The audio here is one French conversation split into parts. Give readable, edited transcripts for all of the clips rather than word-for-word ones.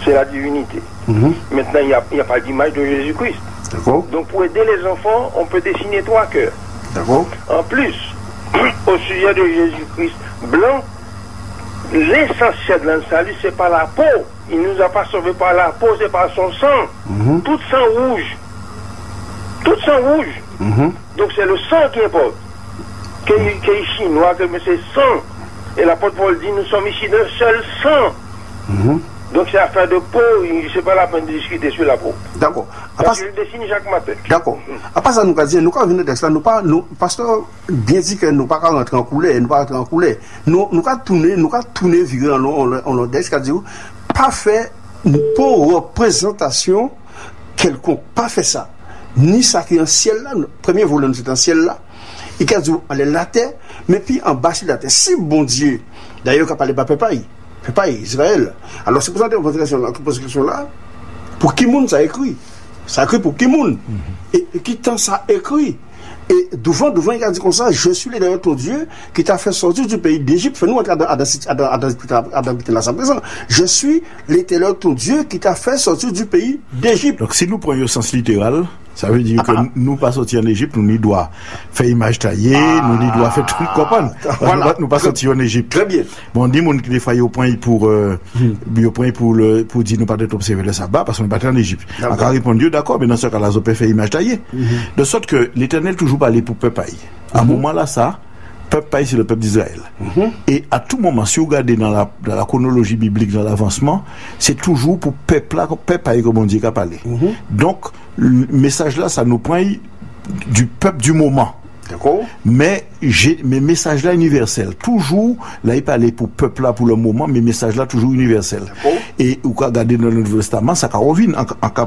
c'est la divinité. Maintenant, il n'y a pas d'image de Jésus-Christ. D'accord. Donc, pour aider les enfants, on peut dessiner 3 cœurs. D'accord. En plus, au sujet de Jésus-Christ blanc, l'essentiel de le salut, c'est pas la peau. Il ne nous a pas sauvés par la peau, c'est par son sang. Tout sang rouge. Tout sang rouge. Donc, c'est le sang qui importe. Qui est chinois, mais c'est sang. Et l'apôtre Paul dit, nous sommes ici d'un seul sang. Donc c'est affaire de peau, c'est pas la peine de discuter sur la peau. D'accord. Parce que je le dessine chaque matin. D'accord. Après ça, nous avons dit, nous quand venons de ça, nous pasteur bien dit que nous pas rentrer en coulée, nous pas rentrer en coulée. Nous tourner virer en l'odesse, c'est-à-dire pas faire pour représentation quelconque, pas fait ça. Ni ça qui est en ciel là, premier volet c'est en ciel là. Il a dit on est la terre, mais puis en bas de la terre. Si bon Dieu, d'ailleurs qu'a parlé pas papa Israël. Alors c'est pour ça que vous posez cette question là. Pour qui monde ça écrit? Ça écrit pour qui monde? Et qui temps ça écrit? Et devant il a dit comme ça, je suis l'éternel ton Dieu qui t'a fait sortir du pays d'Égypte. Fais-nous entrer dans sa présence. Je suis l'éternel ton Dieu qui t'a fait sortir du pays d'Égypte. Donc si nous prenons le sens littéral, ça veut dire que nous pas sortir en Égypte, nous n'y doit faire image taillée, nous n'y doit faire tout comprendre. Voilà. Nous pas sortir en Égypte. Très bien. Bon, on dit mon qui des fois au point pour dire nous pas d'être observer le sabbat parce qu'on pas en Égypte. Encore répondre Dieu d'accord, mais dans ce cas-là, on peut faire image taillée. De sorte que l'Éternel toujours parler pour peuple paï. À un moment là ça peuple paï c'est le peuple d'Israël. Et à tout moment si vous regardez dans la chronologie biblique dans l'avancement, c'est toujours pour peuple paï comme on dit qu'a parlé. Donc le message là ça nous prend du peuple du moment. D'accord. Mais mes messages là universels toujours là il parlait pour peuple là pour le moment, mes messages là toujours universels. Et ou quand regarder dans le Nouveau Testament ça revient en cas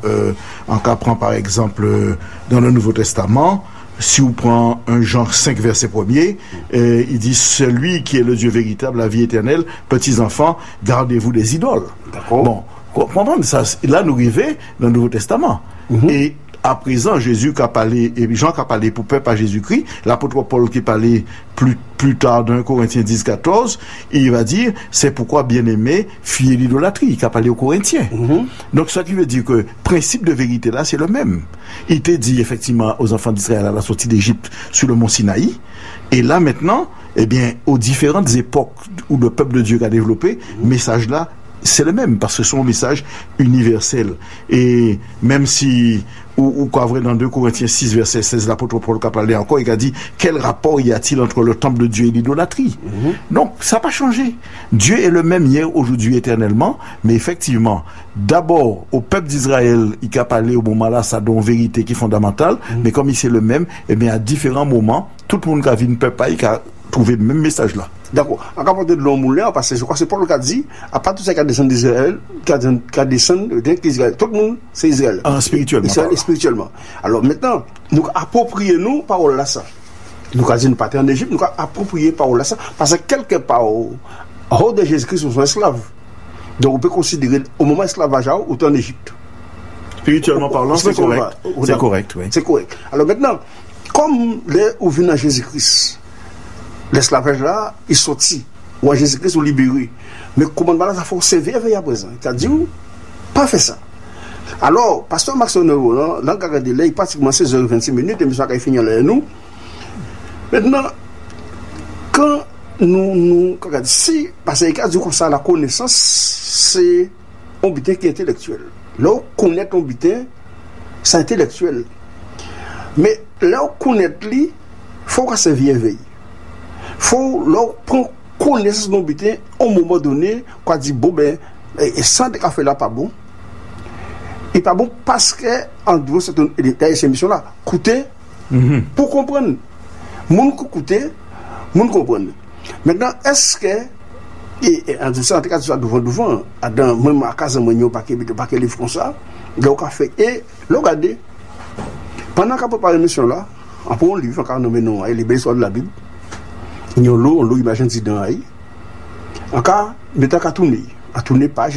prend par exemple dans le Nouveau Testament. Si vous prenez un Jean 5 verset 1er, il dit celui qui est le Dieu véritable, la vie éternelle, petits enfants, gardez-vous des idoles. D'accord. Bon, comprendre ça. Là nous arrivons dans le Nouveau Testament. Et à présent, Jésus qui a parlé, et Jean qui a parlé pour peuple à Jésus-Christ, l'apôtre Paul qui parlait plus tard dans 1 Corinthiens 10, 14, il va dire, c'est pourquoi bien-aimé, fuyez l'idolâtrie, qui a parlé aux Corinthiens. Donc, ça qui veut dire que, principe de vérité là, c'est le même. Il te dit, effectivement, aux enfants d'Israël à la sortie d'Égypte, sur le mont Sinaï, et là, maintenant, eh bien, aux différentes époques où le peuple de Dieu a développé, message là, c'est le même, parce que c'est un message universel. Et même si, ou quoi vrai dans 2 Corinthiens 6, verset 16, l'apôtre Paul a parlé encore, il a dit, quel rapport y a-t-il entre le temple de Dieu et l'idolâtrie? Donc, ça n'a pas changé. Dieu est le même hier, aujourd'hui, éternellement, mais effectivement, d'abord, au peuple d'Israël, il a parlé au moment là, ça donne vérité qui est fondamentale, mais comme il c'est le même, eh bien, à différents moments, tout le monde qui a vu ne peut pas, il a trouvé le même message là. D'accord. En cas de l'homme moulin, parce que je crois que c'est Paul qui a dit, à part tout ça qui a descendu d'Israël, qui a descendu d'Israël, tout le monde, c'est Israël. Spirituellement. Israël, spirituellement. Alors maintenant, nous approprions-nous parole là ça. Nous avons dit, nous partons en Égypte, nous avons approprié parole là ça, parce que quelque part, au haut de Jésus-Christ, nous sommes esclaves. Donc on peut considérer, au moment esclavage, ou en Égypte. Spirituellement parlant, c'est correct. C'est correct, oui. C'est correct. Alors maintenant, comme les où vient Jésus-Christ, l'esclavage là, il sorti. Ou à Jésus-Christ, ou libéré. Mais comment ça faut servir à présent? C'est-à-dire, pas fait ça. Alors, pasteur Max Onero, là, regardez là, il pratiquement 16h26, et monsieur a fini là, nous. Maintenant, quand nous regardons, si, parce qu'il y a dit comme ça, la connaissance, c'est un butin qui est intellectuel. Là, on connaît un butin, c'est intellectuel. Mais là, on connaît lui, il faut que ça vienne veiller. Faut leur prendre connaissance de butin au moment donné, quoi dit bon ben et sans de café là pas bon. Et pas bon parce que en dehors cette émission là, coûter pour comprendre. Moun coûter, moun comprendre. Maintenant est-ce que et en tout cas ça devant dans même à casa manio pas que livre comme ça, le café et le regarder pendant qu'on prépare l'émission là, on prend un livre quand on nomme les belles histoires de la Bible. Il y a l'eau, imagine si dans l'aïe. En cas, mettez qu'à tourner page.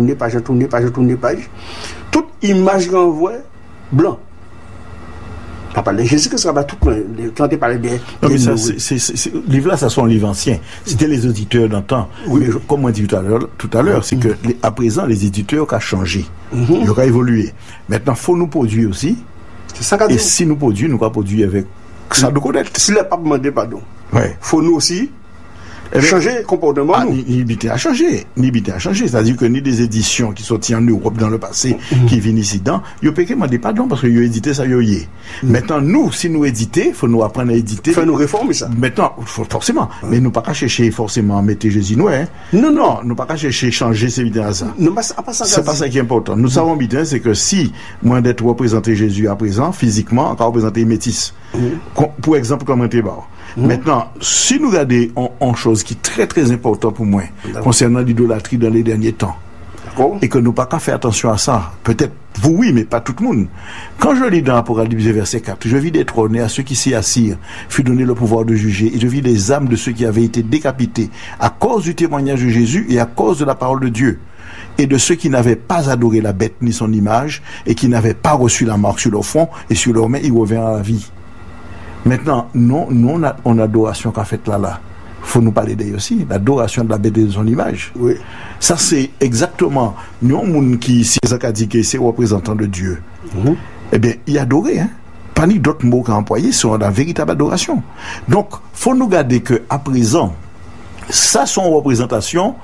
Toute image renvoie blanc. Pas parler Jésus-Christ, ça va tout quand tu parles des. Non, mais ça, livre-là, ça sont livres anciens. C'était les auditeurs d'antan. Oui. Mais comme on dit tout à l'heure, c'est que, à présent, les éditeurs ont changé. Ils ont évolué. Maintenant, il faut nous produire aussi. C'est ça qu'a dit. Et si nous produisons, nous allons produire avec ça de connaître. Si le pape demande pardon, ouais. Faut nous aussi. Changer comportement. Ni à changer. C'est-à-dire que ni des éditions qui sont en Europe dans le passé, qui viennent ici dedans, ils ont demander pardon parce qu'ils ont édité ça, Maintenant, nous, si nous éditons, il faut nous apprendre à éditer. Faut nous réformer ça. Maintenant, forcément. Mais nous pas qu'à chercher forcément à mettre Jésus nous, hein. Non, nous pas qu'à chercher changer ces vidéos à ça. C'est pas ça qui est important. Nous savons bien, c'est que si, moins d'être représenté Jésus à présent, physiquement, encore représenté métis. Pour exemple, comme un tébar. Maintenant, si nous regardons en chose qui est très très importante pour moi, concernant l'idolâtrie dans les derniers temps, et que nous pas qu'à faire attention à ça, peut-être vous oui, mais pas tout le monde. Quand je lis dans Apocalypse verset 4, je vis des trônes et à ceux qui s'y assirent fut donné le pouvoir de juger, et je vis les âmes de ceux qui avaient été décapités à cause du témoignage de Jésus et à cause de la parole de Dieu, et de ceux qui n'avaient pas adoré la bête ni son image, et qui n'avaient pas reçu la marque sur leur front, et sur leurs mains ils revinrent à la vie. Maintenant, nous on a adoration qu'a fait là. Faut nous parler d'elle aussi, l'adoration de la bête et de son image. Oui. Ça, c'est exactement, nous, on qui ici, ça qu'a dit que c'est représentant de Dieu. Eh bien, il adorait, hein. Pas ni d'autres mots qu'a employés, sont la véritable adoration. Donc, faut nous garder que, à présent, ça sont représentation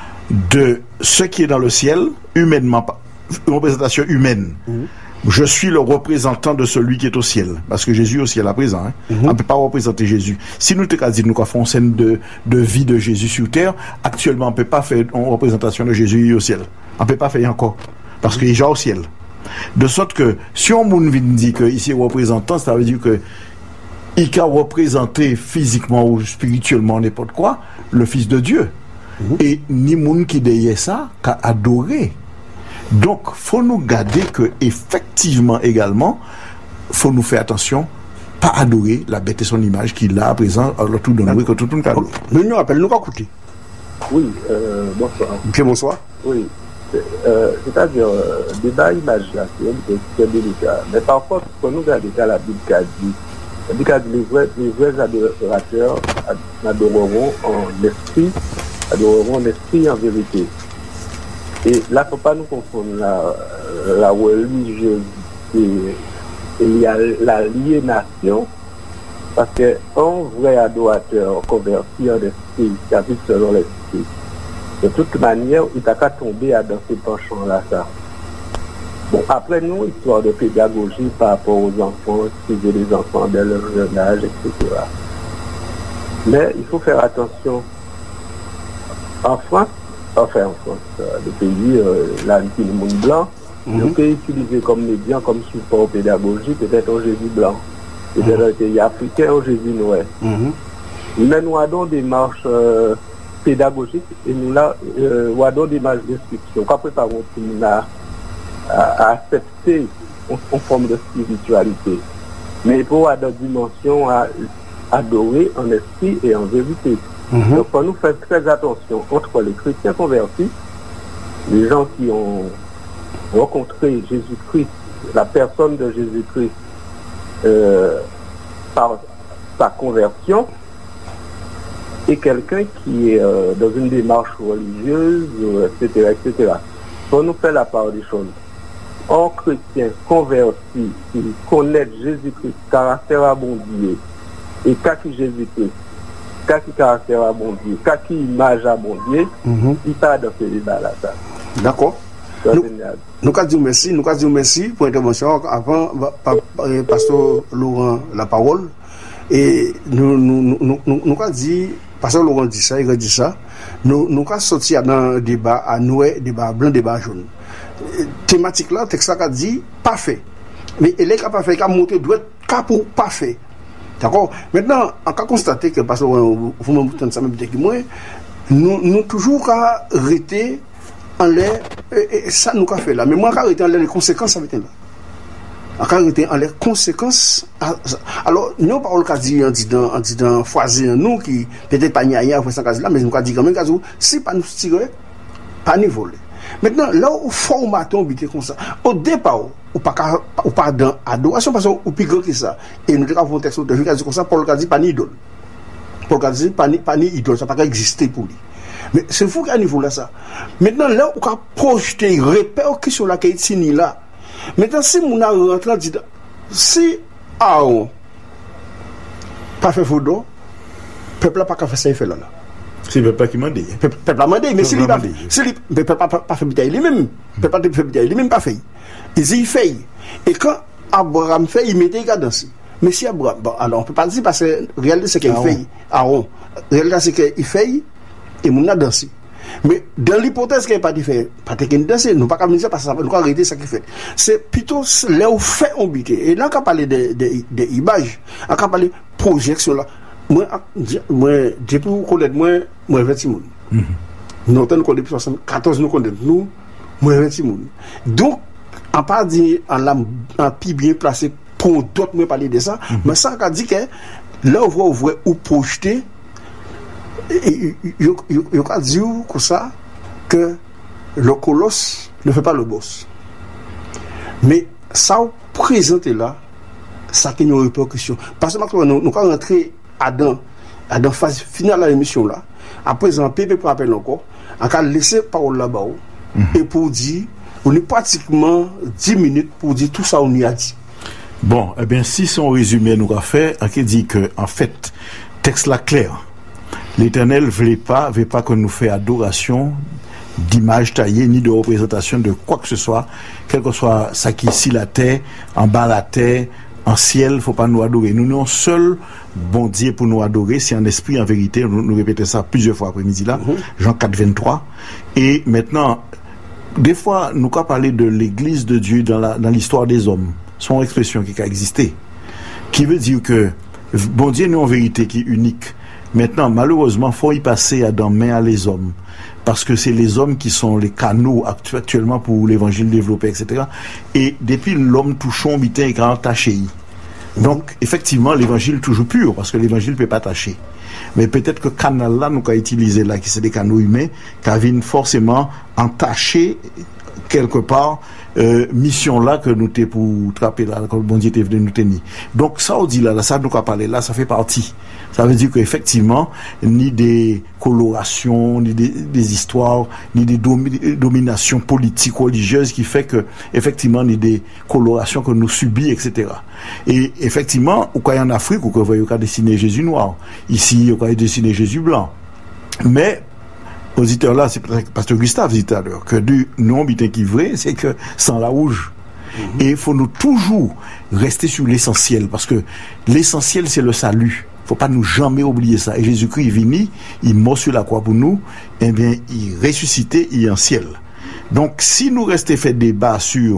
de ce qui est dans le ciel, humainement, une représentation humaine. Je suis le représentant de celui qui est au ciel. Parce que Jésus est au ciel à présent. Hein. On ne peut pas représenter Jésus. Si nous te dit nous faisons une scène de vie de Jésus sur terre, actuellement on ne peut pas faire une représentation de Jésus au ciel. On ne peut pas faire encore. Parce qu'il est déjà au ciel. De sorte que si on vient dire qu'ici est représentant, ça veut dire que il a représenté physiquement ou spirituellement n'importe quoi, le Fils de Dieu. Et ni moun qui derrière ça, qu'a adoré. Donc, faut nous garder que, effectivement, également, faut nous faire attention, pas adorer la bête et son image qu'il a à présent, alors tout donné, que tout le monde. Nous nous rappelons, nous écouter. Oui, bonsoir. Bien, bonsoir. Oui, c'est-à-dire, débat image là, c'est délicat. Mais par contre, quand nous regardons la Bible qui a dit, les vrais adorateurs adoreront en esprit en vérité. Et là, il ne faut pas nous confondre la religiosité et l'aliénation, parce qu'un vrai adorateur converti en esprit, qui habite selon l'esprit, de toute manière, il n'a qu'à tomber dans ces penchants-là. Ça. Bon, après nous, histoire de pédagogie par rapport aux enfants, suivre les enfants dès leur jeune âge, etc. Mais il faut faire attention. En France, le pays, là, le monde blanc, le pays utilisé comme médian, comme support pédagogique, peut-être un Jésus blanc, peut-être un pays africain, un Jésus noir. Mais nous avons des marches pédagogiques et nous avons des marches d'instruction. Après, par contre, nous avons accepté une forme de spiritualité. Mais pour avoir une dimension à adorer en esprit et en vérité. Donc, il nous faire très attention entre les chrétiens convertis, les gens qui ont rencontré Jésus-Christ, la personne de Jésus-Christ par sa conversion, et quelqu'un qui est dans une démarche religieuse, etc., etc. Pour nous faire la part des choses. Un chrétien converti qui connaît Jésus-Christ, caractère à bon Dieu, et qui Jésus-Christ, qui caractère à bon Dieu, qui image à bon Dieu, il part dans ce débat-là. D'accord. Nous avons dit merci pour l'intervention. Avant, Pasteur Laurent, la parole. Et nous avons dit, Pasteur Laurent dit ça, il a dit ça. Nous avons sorti dans un débat à nouer, débat blanc, débat jaune. Thématique là, texte là, a dit parfait. Mais elle est capable de faire, monter, doit être pour parfait. D'accord. Maintenant, on a constaté que, parce que vous m'entendez ça même que moi, nous toujours qu'à arrêter en l'air, et ça nous a fait là. Mais moi, qu'à arrêter en l'air, les conséquences avec là. On a arrêté en l'air, conséquences. Alors, nous, parole qu'a dit en disant, foisé en nous, qui peut-être pas n'y a ça là, mais nous a dit quand même, si pas nous tirer, pas nous voler. Maintenant, là où formaton bité comme ça, au départ, ou pas dans adoration parce que ou plus grand que ça. Et nous avons un texte de Jésus comme ça, Paul a dit pas ni idole. Paul a dit pas ni idole, ça pas exister pour lui. Mais c'est fou qu'à niveau là ça. Maintenant là on a projeté répercussion là qui est ici là. Maintenant si mon a rentré dit si Aaron pas fait photo, peuple n'a pas qu'à faire ça il fait là. C'est le peuple qui m'a dit. Peuple a demandé, mais si il n'a pas fait bitaille lui-même, peuple n'a pas fait bitaille lui-même pas fait. Il dit il fait. Et quand Abraham fait, il mettait il danser. Mais si Abraham, bon, alors on peut pas dire parce que réalité c'est qu'il fait. Aaron, réalité c'est qu'il fait et mon a dansé. Mais dans l'hypothèse qu'il n'a pas fait, pas de danser, nous pas comme ça parce que nous pas arrêter ça qu'il fait. C'est plutôt là où fait on bité. Et là on parler des images, on parler projection là. Moi depuis connaître moi 20 moun. Nous nous connaît 74 nous connaît nous moi 20 moun. Donc on pas dire en pi bien placé pour d'autres moi parler de ça, mais ça qu'a dit que là on voit ou projeter il a dit comme ça que le colosse ne fait pas le boss. Mais ça présente là, ça qui nous répercussion. Parce que nous quand rentrer dans phase finale de l'émission là, après un PP pour appeler encore, on a laissé parole là-bas et pour dire, on est pratiquement 10 minutes pour dire tout ça on y a dit. Bon, eh bien si son résumé nous a fait, on dit que en fait texte là clair. L'Éternel veut pas que nous fassions adoration d'images taillées ni de représentation de quoi que ce soit, quel que soit ça qui ici la terre, en bas la terre, en ciel, faut pas nous adorer. Nous n'avons seul bon Dieu pour nous adorer, c'est en esprit, en vérité. Nous répétons ça plusieurs fois après-midi là, Jean 4, 23. Et maintenant, des fois, nous avons parlé de l'Église de Dieu dans l'histoire des hommes. Son expression qui a existé. Qui veut dire que bon Dieu nous en vérité qui est unique. Maintenant, malheureusement, faut y passer à dans main à les hommes. Parce que c'est les hommes qui sont les canaux actuellement pour l'évangile développé, etc. Et depuis l'homme touchon, bitin et grand taché. Donc, effectivement, l'évangile toujours pur, parce que l'évangile ne peut pas tâcher. Mais peut-être que canal là, nous avons utilisé là, qui c'est des canaux humains, qui viennent forcément entacher quelque part, mission là que nous t'es pour trapper là, que le bon Dieu t'es venu nous tenir. Donc, ça, on dit là, ça, nous avons parlé là, ça fait partie. Ça veut dire qu'effectivement, ni des colorations, ni des histoires, ni des dominations politiques, religieuses qui fait que, effectivement, ni des colorations que nous subissons, etc. Et effectivement, au cas en Afrique, où vous voyez dessiner Jésus noir. Ici, au cas dessiner Jésus blanc. Mais, auditeur là, c'est Pasteur Gustave dit tout à l'heure, que du nom qui est vrai, c'est que sans la rouge. Et il faut nous toujours rester sur l'essentiel, parce que l'essentiel, c'est le salut. Faut pas nous jamais oublier ça. Et Jésus-Christ est venu, il mort sur la croix pour nous, eh bien, il ressuscité, il est en ciel. Donc, si nous restons fait débat sur,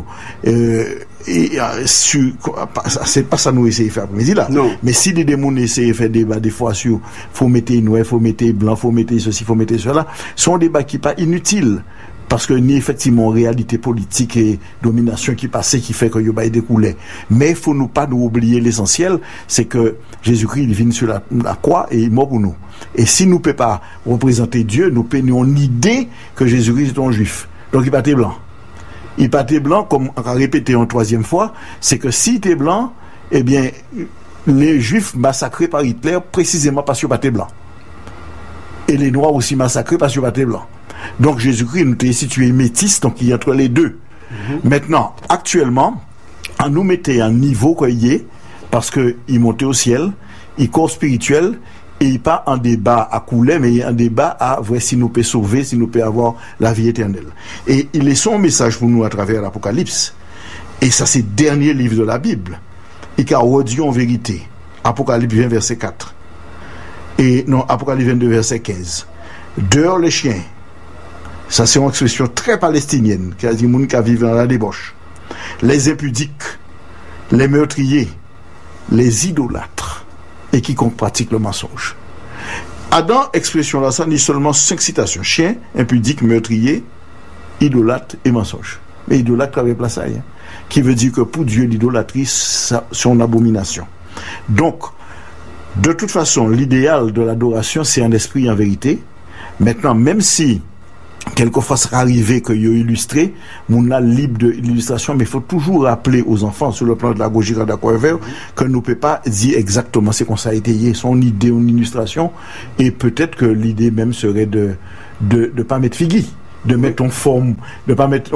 c'est pas ça nous essayer de faire après-midi là. Non. Mais si des démons essayent de faire débat des fois sur, faut mettre noir, faut mettre blanc, faut mettre ceci, faut mettre cela, sont des débats qui pas inutiles. Parce que ni effectivement réalité politique et domination qui passait qui fait que y a des coulées. Mais il faut nous pas nous oublier l'essentiel, c'est que Jésus-Christ il vient sur la croix et il est mort pour nous. Et si nous ne pouvons pas représenter Dieu, nous peignons l'idée que Jésus-Christ est un juif. Donc il n'est pas blanc. Il n'est pas blanc, comme on a répété une troisième fois, c'est que si tu es blanc, eh bien, les juifs massacrés par Hitler précisément parce qu'ils n'étaient pas blancs. Et les noirs aussi massacrés parce qu'ils n'étaient pas blancs. Donc Jésus-Christ nous est situé métis, donc il y a entre les deux. Maintenant, actuellement, on nous mettait un niveau qu'il y est, parce qu'il montait au ciel, il corps spirituel, et il pas un débat à couler, mais il y a un débat à voir si nous peut sauver, si nous peut avoir la vie éternelle. Et il est son message pour nous à travers l'Apocalypse. Et ça, c'est le dernier livre de la Bible. Il a redit en vérité. Apocalypse 20, verset 4. Et non, Apocalypse 22, verset 15. Dehors les chiens. Ça, c'est une expression très palestinienne, qui a dit moun qui vivent dans la débauche. Les impudiques, les meurtriers, les idolâtres, et quiconque pratique le mensonge. Adam, expression là, ça n'est seulement 5 citations. Chien, impudique, meurtrier, idolâtre et mensonge. Mais idolâtre avec place hein, qui veut dire que pour Dieu, l'idolâtrie, c'est une abomination. Donc, de toute façon, l'idéal de l'adoration, c'est un esprit en vérité. Maintenant, même si quelquefois sera arrivé que yo illustré, mon a libre de l'illustration, mais il faut toujours rappeler aux enfants sur le plan de la pédagogie que nous ne pouvons pas dire exactement c'est qu'on ça a été son idée ou une illustration, et peut-être que l'idée même serait de pas mettre figui, de mettre en forme, de pas mettre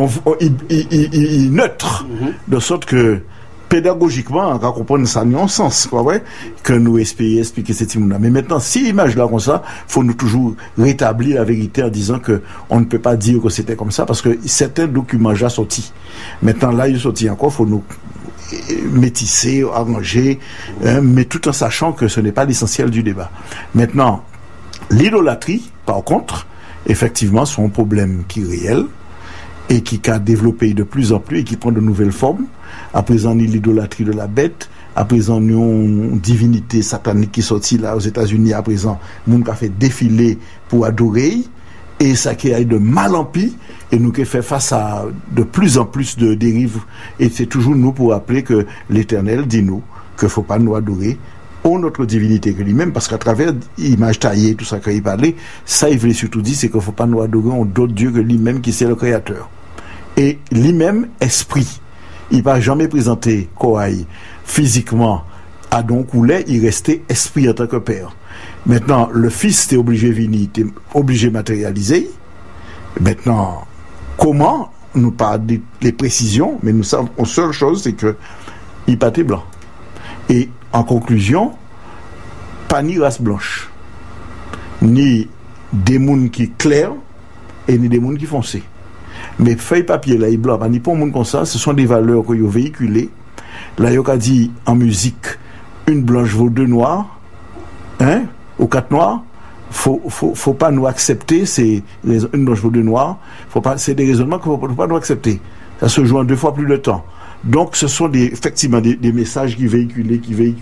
neutre, de sorte que pédagogiquement, on va comprendre ça en sens, quoi, ouais, que nous espérons expliquer cette image. Mais maintenant, si l'image là comme ça, faut nous toujours rétablir la vérité en disant que on ne peut pas dire que c'était comme ça parce que certains documents déjà sortis. Maintenant là, ils sont sortis encore, faut nous métisser, arranger, mais tout en sachant que ce n'est pas l'essentiel du débat. Maintenant, l'idolâtrie, par contre, effectivement, c'est un problème qui est réel et qui a développé de plus en plus et qui prend de nouvelles formes. À présent, l'idolâtrie de la bête. À présent, nous une divinité satanique qui est sortie là aux États-Unis. À présent, nous avons fait défiler pour adorer. Et ça qui a de mal en pis. Et nous qui fait face à de plus en plus de dérives. Et c'est toujours nous pour rappeler que l'Éternel dit nous qu'il ne faut pas nous adorer ou notre divinité que lui-même, parce qu'à travers l'image taillée, tout ça qu'il parlait, ça il voulait surtout dire, c'est qu'il ne faut pas nous adorer en d'autres dieux que lui-même qui c'est le créateur. Et lui-même, esprit. Il va jamais présenter Kohaï physiquement à Don Coulet, il restait esprit en tant que père. Maintenant, le fils était obligé de venir, était obligé de matérialiser. Maintenant, comment, nous pas les précisions, mais nous savons une seule chose, c'est que il pâtait blanc. Et en conclusion, pas ni race blanche, ni des mouns qui clairs et ni des mouns qui foncés. Mais feuille papier là, il blanc, pas ni pour monde comme ça, ce sont des valeurs que vous véhiculées. Là, il a dit en musique, une blanche vaut deux noirs, hein, ou quatre noirs. Faut pas nous accepter, c'est une blanche vaut deux noirs. C'est des raisonnements qu'il faut pas nous accepter. Ça se joue en 2 fois plus de temps. Donc, ce sont effectivement des messages qui véhiculent,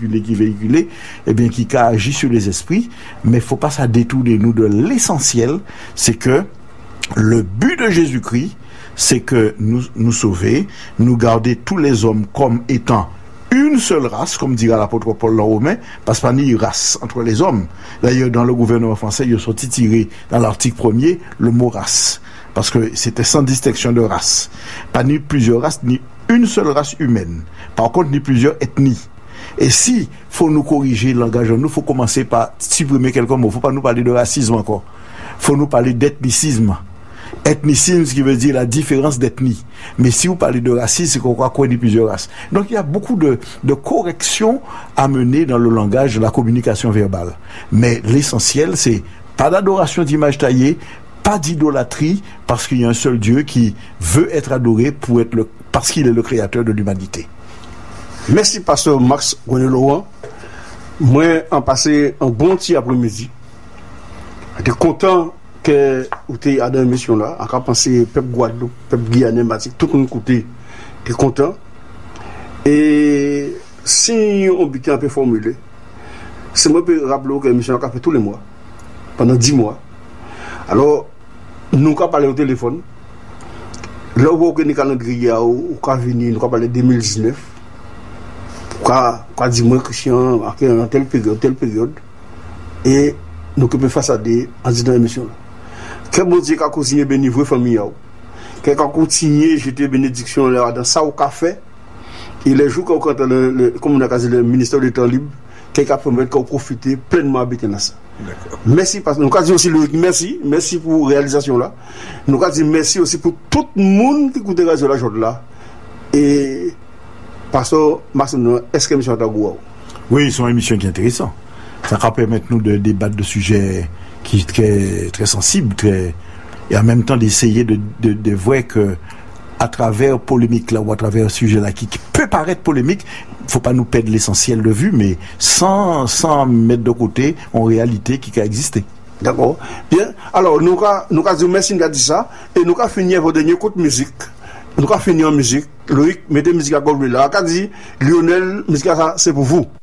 et bien, qui agissent sur les esprits, mais il ne faut pas ça détourner nous de l'essentiel, c'est que le but de Jésus-Christ, c'est que nous sauver, nous garder tous les hommes comme étant une seule race, comme dira l'apôtre Paul dans Romains, parce qu'il n'y a pas de race entre les hommes. D'ailleurs, dans le gouvernement français, il y a sorti tiré dans l'article 1er le mot race, parce que c'était sans distinction de race. Pas ni plusieurs races, ni une seule race humaine. Par contre, ni plusieurs ethnies. Et si faut nous corriger le langage, nous faut commencer par supprimer quelques mots. Faut pas nous parler de racisme encore. Faut nous parler d'ethnicisme. Ethnicisme, ce qui veut dire la différence d'ethnie. Mais si vous parlez de racisme, c'est qu'on croit qu'il y a plusieurs races. Donc il y a beaucoup de corrections à mener dans le langage de la communication verbale. Mais l'essentiel, c'est pas d'adoration d'image taillée, pas d'idolâtrie, parce qu'il y a un seul Dieu qui veut être adoré parce qu'il est le créateur de l'humanité. Merci, pasteur Max René-Laurent. Moi, en passé un bon petit après-midi. J'étais content que vous ayez à dans l'émission là. En pensé peuple Guadeloupe, peuple Guyanais, tout le monde écouté. J'étais content. Et si on peut un peu formulé, c'est moi qui rappeler que l'émission a fait tous les mois, pendant 10 mois. Alors, nous avons parlé au téléphone. Là où nous avons calendrier, nous avons venu, nous avons parlé de 2019. Nous avons dit, moi, Christian, en telle période. Et nous avons fait ça en disant l'émission. Quel bon Dieu qui a continué à bénir vos familles. Qui a continué à jeter bénédiction dans ça au café. Et les jours quand comme on a dit le ministère du temps libre, qui a permis de profiter pleinement habiter dans ça. Merci parce que nous avons dit aussi merci pour la réalisation là. Nous avons dit merci aussi pour tout le monde qui écoute la radio là. Et pasteur Marcel, est-ce que l'émission est à vous? Oui, c'est une émission qui est intéressante. Ça va permettre nous de débattre de sujets qui sont très, très sensibles, et en même temps d'essayer de voir que à travers polémique là ou à travers un sujet là qui peut paraître polémique, il faut pas nous perdre l'essentiel de vue, mais sans mettre de côté en réalité qui a existé. D'accord. Bien. Alors nous avons dit merci de dire ça et nous avons fini votre dernier coup de musique. Nous avons fini en musique. Loïc, mettez musique à Golbe là. Qu'a dit Lionel, musique ça c'est pour vous.